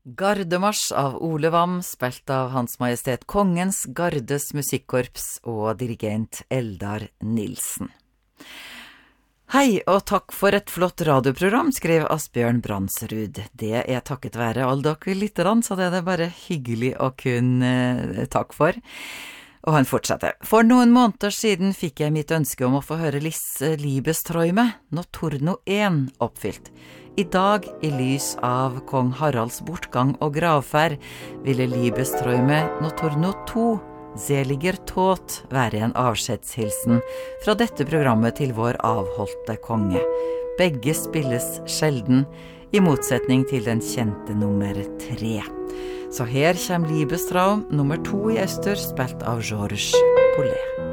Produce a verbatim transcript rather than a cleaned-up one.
Gardemarsj av Ole Wam, spilt av Hans Majestet Kongens Gardes Musikkorps og dirigent Eldar Nilsen. Hei og takk for et flott radioprogram, skrev Asbjørn Brandsrud. Det er takket være alle dere lytterne, så det er det bare hyggelig å kunne eh, takk for. Og han fortsetter. For noen måneder siden fikk jeg mitt ønske om å få høre Liss Liebesträume, Notturno én, oppfylt. I dag, i lys av kong Haralds bortgang og gravferd, ville Liebesträume Notturno to, Seliger Tod, være en avskjedshilsen fra dette programmet til vår avholdte konge. Begge spilles sjelden, i motsetning til den kjente nummer tre. Så her kommer Liebesträume nummer to i øster, spilt av Georges Poulet.